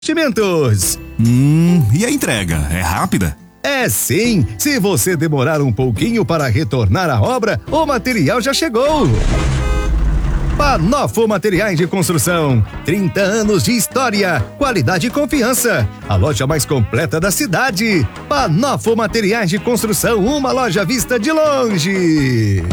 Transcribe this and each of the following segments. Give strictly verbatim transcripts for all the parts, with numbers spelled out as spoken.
Investimentos. Hum, e a entrega? É rápida? É sim, se você demorar um pouquinho para retornar à obra, o material já chegou. Panofo Materiais de Construção, trinta anos de história, qualidade e confiança. A loja mais completa da cidade. Panofo Materiais de Construção, uma loja vista de longe.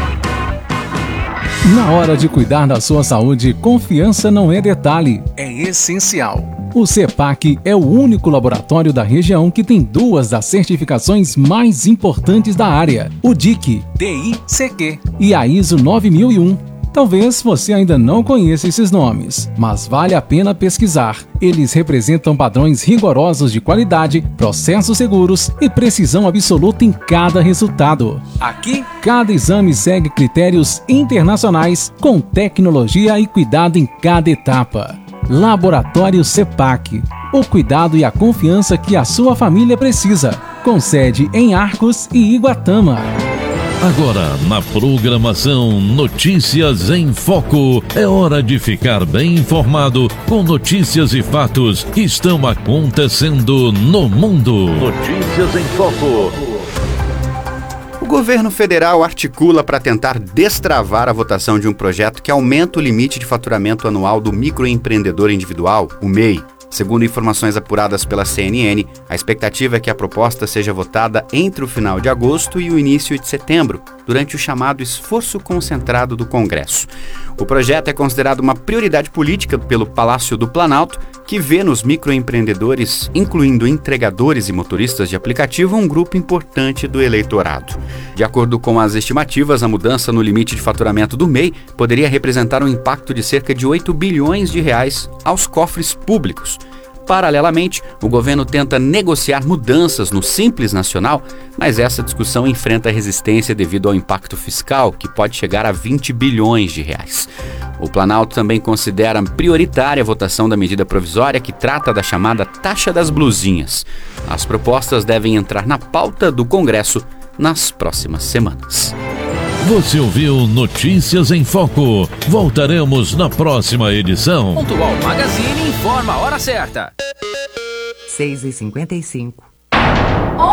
Na hora de cuidar da sua saúde, confiança não é detalhe, é essencial. O CEPAC é o único laboratório da região que tem duas das certificações mais importantes da área, o D I C, D I C Q e a ISO nove mil e um. Talvez você ainda não conheça esses nomes, mas vale a pena pesquisar. Eles representam padrões rigorosos de qualidade, processos seguros e precisão absoluta em cada resultado. Aqui, cada exame segue critérios internacionais com tecnologia e cuidado em cada etapa. Laboratório CEPAC, o cuidado e a confiança que a sua família precisa, com sede em Arcos e Iguatama. Agora, na programação Notícias em Foco, é hora de ficar bem informado com notícias e fatos que estão acontecendo no mundo. Notícias em Foco. O governo federal articula para tentar destravar a votação de um projeto que aumenta o limite de faturamento anual do microempreendedor individual, o M E I. Segundo informações apuradas pela C N N, a expectativa é que a proposta seja votada entre o final de agosto e o início de setembro, durante o chamado esforço concentrado do Congresso. O projeto é considerado uma prioridade política pelo Palácio do Planalto, que vê nos microempreendedores, incluindo entregadores e motoristas de aplicativo, um grupo importante do eleitorado. De acordo com as estimativas, a mudança no limite de faturamento do M E I poderia representar um impacto de cerca de oito bilhões de reais aos cofres públicos. Paralelamente, o governo tenta negociar mudanças no Simples Nacional, mas essa discussão enfrenta resistência devido ao impacto fiscal, que pode chegar a vinte bilhões de reais. O Planalto também considera prioritária a votação da medida provisória que trata da chamada taxa das blusinhas. As propostas devem entrar na pauta do Congresso nas próximas semanas. Você ouviu Notícias em Foco. Voltaremos na próxima edição. Pontual Magazine informa a hora certa. seis e cinquenta e cinco.